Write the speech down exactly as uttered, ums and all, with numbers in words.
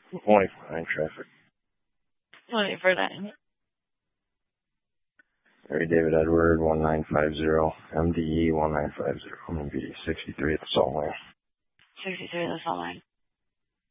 One eighty-nine traffic. one eighty-nine. Mary David Edward, one nine five zero, M D E one nine five zero, M V D sixty-three at the salt line. sixty-three at the salt line.